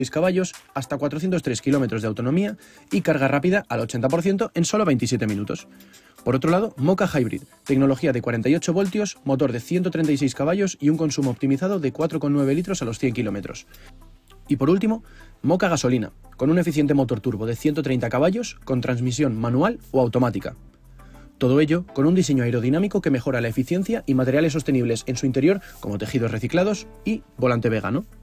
caballos, hasta 403 kilómetros de autonomía y carga rápida al 80% en solo 27 minutos. Por otro lado, Mokka Hybrid, tecnología de 48 voltios, motor de 136 caballos y un consumo optimizado de 4,9 litros a los 100 kilómetros. Y por último, Mokka Gasolina, con un eficiente motor turbo de 130 caballos con transmisión manual o automática. Todo ello con un diseño aerodinámico que mejora la eficiencia y materiales sostenibles en su interior como tejidos reciclados y volante vegano.